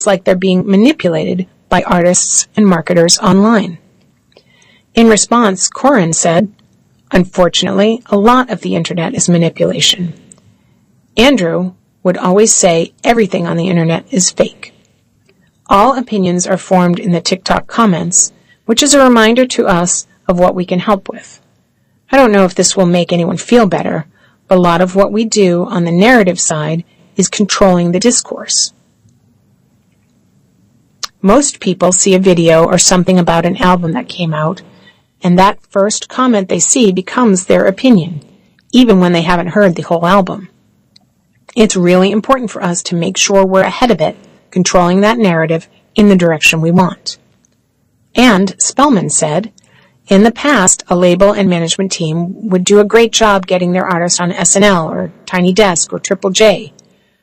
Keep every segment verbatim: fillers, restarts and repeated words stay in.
like they're being manipulated by artists and marketers online. In response, Corin said, "Unfortunately, a lot of the internet is manipulation." Andrew would always say everything on the internet is fake. All opinions are formed in the TikTok comments, which is a reminder to us of what we can help with. I don't know if this will make anyone feel better, but a lot of what we do on the narrative side is controlling the discourse. Most people see a video or something about an album that came out, and that first comment they see becomes their opinion, even when they haven't heard the whole album. It's really important for us to make sure we're ahead of it, controlling that narrative in the direction we want. And Spellman said, in the past, a label and management team would do a great job getting their artist on S N L or Tiny Desk or Triple J,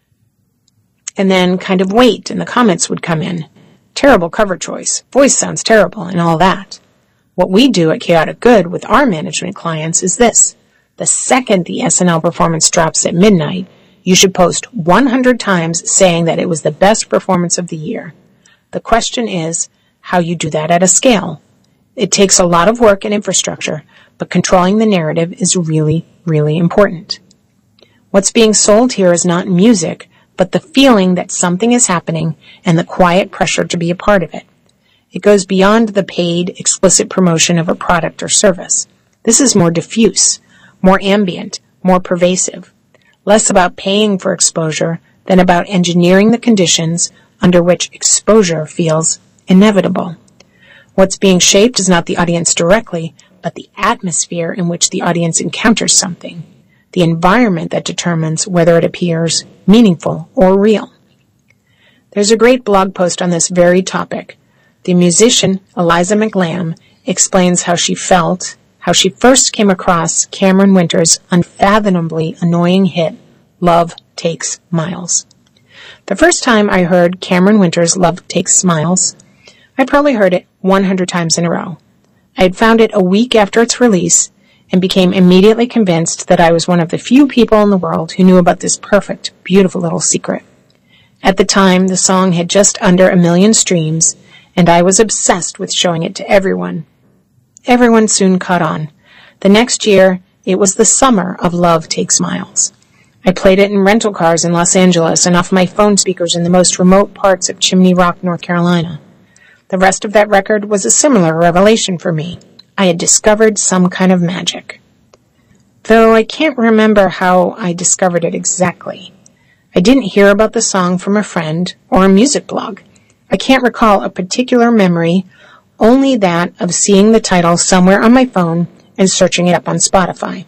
and then kind of wait and the comments would come in. Terrible cover choice, voice sounds terrible, and all that. What we do at Chaotic Good with our management clients is this. The second the S N L performance drops at midnight, you should post one hundred times saying that it was the best performance of the year. The question is how you do that at a scale. It takes a lot of work and infrastructure, but controlling the narrative is really, really important. What's being sold here is not music, but the feeling that something is happening and the quiet pressure to be a part of it. It goes beyond the paid, explicit promotion of a product or service. This is more diffuse, more ambient, more pervasive, less about paying for exposure than about engineering the conditions under which exposure feels inevitable. What's being shaped is not the audience directly, but the atmosphere in which the audience encounters something, the environment that determines whether it appears meaningful or real. There's a great blog post on this very topic. The musician Eliza McLamb explains how she felt, how she first came across Cameron Winter's unfathomably annoying hit, Love Takes Miles. The first time I heard Cameron Winter's Love Takes Smiles, I probably heard it one hundred times in a row. I had found it a week after its release and became immediately convinced that I was one of the few people in the world who knew about this perfect, beautiful little secret. At the time, the song had just under a million streams, and I was obsessed with showing it to everyone. Everyone soon caught on. The next year, it was the summer of Love Takes Miles. I played it in rental cars in Los Angeles and off my phone speakers in the most remote parts of Chimney Rock, North Carolina. The rest of that record was a similar revelation for me. I had discovered some kind of magic. Though I can't remember how I discovered it exactly. I didn't hear about the song from a friend or a music blog. I can't recall a particular memory, only that of seeing the title somewhere on my phone and searching it up on Spotify.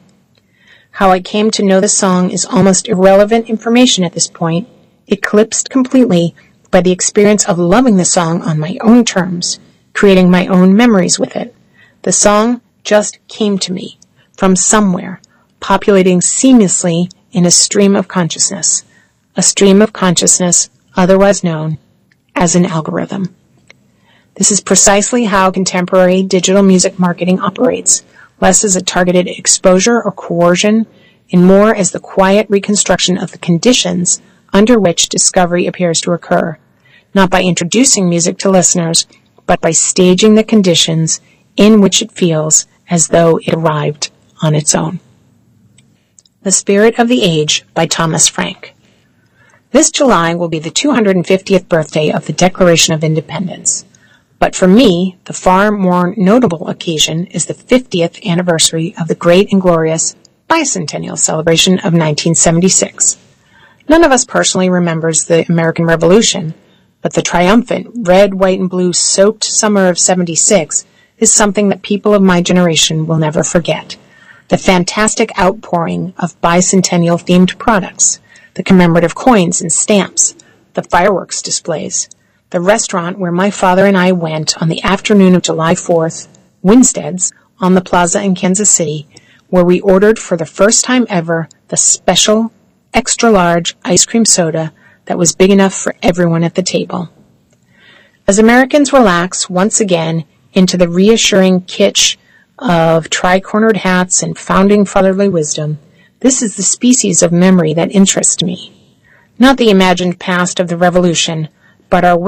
How I came to know the song is almost irrelevant information at this point, eclipsed completely by the experience of loving the song on my own terms, creating my own memories with it. The song just came to me from somewhere, populating seamlessly in a stream of consciousness, a stream of consciousness otherwise known as an algorithm. This is precisely how contemporary digital music marketing operates, less as a targeted exposure or coercion, and more as the quiet reconstruction of the conditions under which discovery appears to occur, not by introducing music to listeners, but by staging the conditions in which it feels as though it arrived on its own. The Spirit of the Age by Thomas Frank. This July will be the two hundred fiftieth birthday of the Declaration of Independence. But for me, the far more notable occasion is the fiftieth anniversary of the great and glorious bicentennial celebration of nineteen seventy-six. None of us personally remembers the American Revolution, but the triumphant red, white, and blue soaked summer of seventy-six is something that people of my generation will never forget. The fantastic outpouring of bicentennial-themed products, the commemorative coins and stamps, the fireworks displays, the restaurant where my father and I went on the afternoon of July fourth, Winstead's, on the plaza in Kansas City, where we ordered for the first time ever the special, extra-large ice cream soda that was big enough for everyone at the table. As Americans relax once again into the reassuring kitsch of tri-cornered hats and founding fatherly wisdom, this is the species of memory that interests me. Not the imagined past of the Revolution, but our